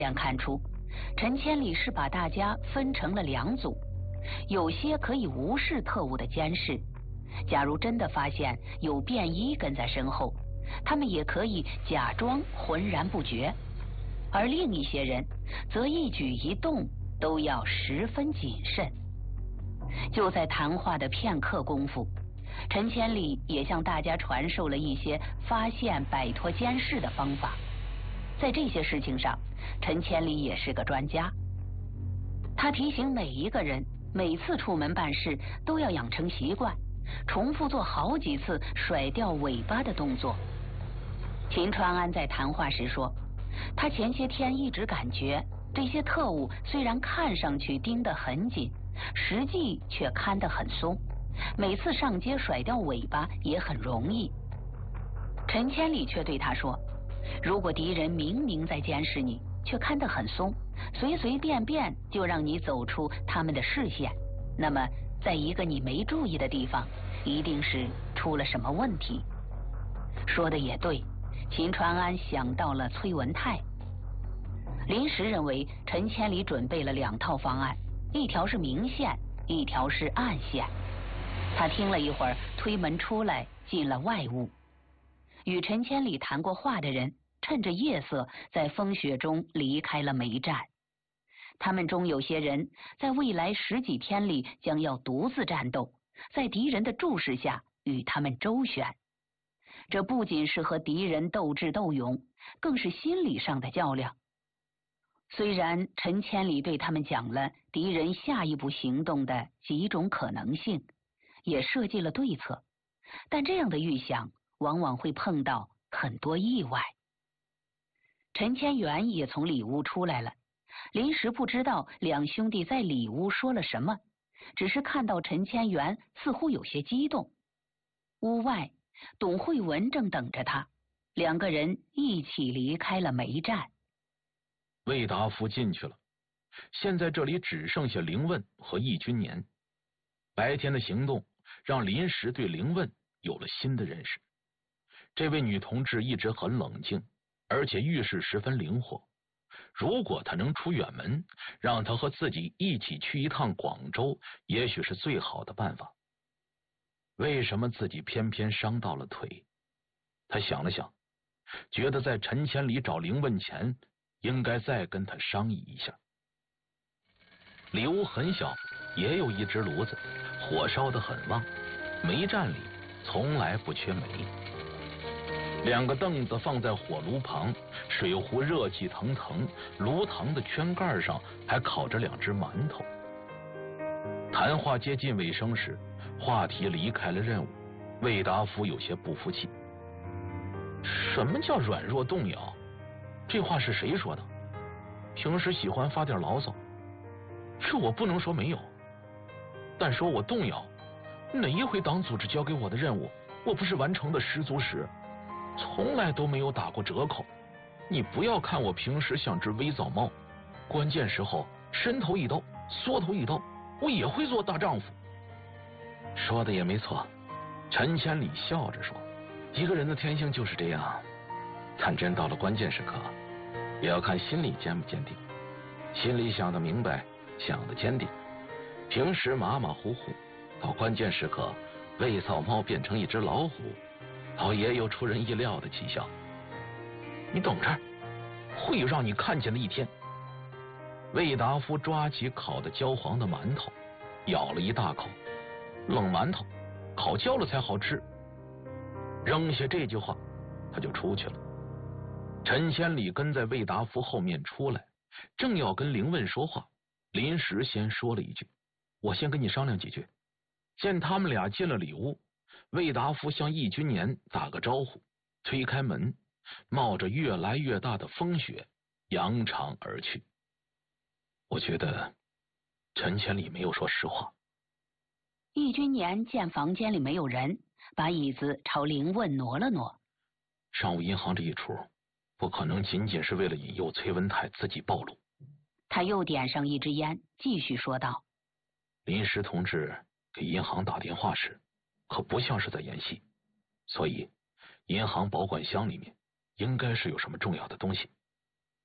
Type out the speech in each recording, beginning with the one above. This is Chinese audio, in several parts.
样看出，陈千里是把大家分成了2组，有些可以无视特务的监视，假如真的发现有便衣跟在身后，他们也可以假装浑然不觉，而另一些人则一举一动都要十分谨慎。就在谈话的片刻功夫，陈千里也向大家传授了一些发现摆脱监视的方法。在这些事情上，陈千里也是个专家。他提醒每一个人，每次出门办事都要养成习惯，重复做好几次甩掉尾巴的动作。秦川安在谈话时说，他前些天一直感觉这些特务虽然看上去盯得很紧，实际却看得很松，每次上街甩掉尾巴也很容易。陈千里却对他说，如果敌人明明在监视你，却看得很松，随随便便就让你走出他们的视线，那么在一个你没注意的地方，一定是出了什么问题。说的也对，秦川安想到了崔文泰。临时认为陈千里准备了2套方案，一条是明线，一条是暗线。他听了一会儿，推门出来，进了外屋。与陈千里谈过话的人趁着夜色在风雪中离开了梅站。他们中有些人在未来10几天里将要独自战斗，在敌人的注视下与他们周旋。这不仅是和敌人斗智斗勇，更是心理上的较量。虽然陈千里对他们讲了敌人下一步行动的几种可能性，也设计了对策，但这样的预想往往会碰到很多意外。陈千元也从里屋出来了，临时不知道2兄弟在里屋说了什么，只是看到陈千元似乎有些激动。屋外，董慧文正等着他，2个人一起离开了梅站。 魏达夫进去了，现在这里只剩下凌问和易君年。白天的行动让林石对凌问有了新的认识。这位女同志一直很冷静，而且遇事十分灵活。如果她能出远门，让她和自己一起去一趟广州，也许是最好的办法。为什么自己偏偏伤到了腿？他想了想，觉得在陈千里找凌问前，应该再跟他商议一下。里屋很小，也有一只炉子，火烧得很旺。煤站里从来不缺煤。2个凳子放在火炉旁，水壶热气腾腾，炉膛的圈盖上还烤着2只馒头。谈话接近尾声时，话题离开了任务。魏达夫有些不服气。什么叫软弱动摇？这话是谁说的？平时喜欢发点牢骚，是我不能说没有，但说我动摇，哪一回党组织交给我的任务，我不是完成的十足十，从来都没有打过折扣。你不要看我平时像只微藻猫，关键时候伸头一刀，缩头一刀，我也会做大丈夫。说的也没错，陈千里笑着说，一个人的天性就是这样，但真到了关键时刻，也要看心里坚不坚定。心里想得明白，想得坚定，平时马马虎虎，到关键时刻微草猫变成一只老虎，倒也有出人意料的奇效。你等着，会有让你看见的一天。魏达夫抓起烤得焦黄的馒头，咬了一大口，冷馒头烤焦了才好吃。扔下这句话，他就出去了。陈千里跟在魏达夫后面出来，正要跟凌问说话，临时先说了一句，我先跟你商量几句。见他们俩进了里屋，魏达夫向易君年打个招呼，推开门，冒着越来越大的风雪扬长而去。我觉得陈千里没有说实话。 易君年见房间里没有人，把椅子朝凌问挪了挪。 上午银行这一出，不可能仅仅是为了引诱崔文泰自己暴露。 他又点上一支烟，继续说道， 林石同志给银行打电话时，可不像是在演戏，所以银行保管箱里面应该是有什么重要的东西。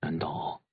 难道